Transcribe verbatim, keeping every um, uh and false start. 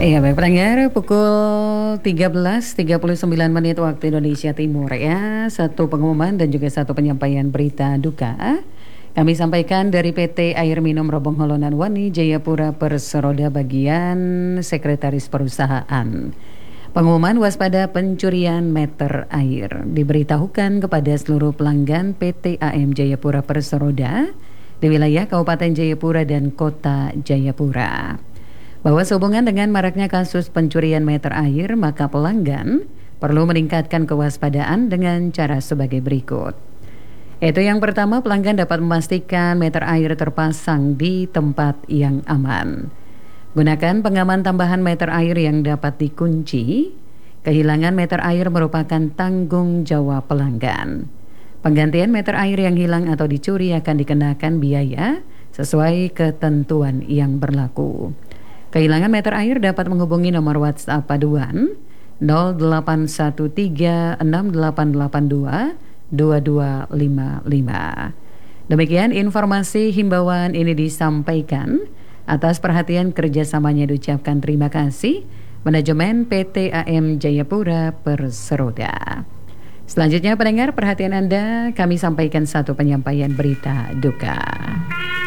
Iya baik pendengar, pukul tiga belas tiga puluh sembilan menit waktu Indonesia Timur ya. Satu pengumuman dan juga satu penyampaian berita duka kami sampaikan dari P T Air Minum Robong Holonan Wani Jayapura Perseroda bagian sekretaris perusahaan. Pengumuman waspada pencurian meter air diberitahukan kepada seluruh pelanggan P T A M Jayapura Perseroda di wilayah Kabupaten Jayapura dan Kota Jayapura, bahwa sehubungan dengan maraknya kasus pencurian meter air, maka pelanggan perlu meningkatkan kewaspadaan dengan cara sebagai berikut. Itu yang pertama, pelanggan dapat memastikan meter air terpasang di tempat yang aman. Gunakan pengaman tambahan meter air yang dapat dikunci. Kehilangan meter air merupakan tanggung jawab pelanggan. Penggantian meter air yang hilang atau dicuri akan dikenakan biaya sesuai ketentuan yang berlaku. Kehilangan meter air dapat menghubungi nomor WhatsApp paduan nol delapan satu tiga enam delapan delapan dua dua dua lima lima. Demikian informasi himbauan ini disampaikan. Atas perhatian kerjasamanya diucapkan terima kasih Manajemen P T A M Jayapura Perseroda. Selanjutnya pendengar, perhatian Anda, kami sampaikan satu penyampaian berita duka.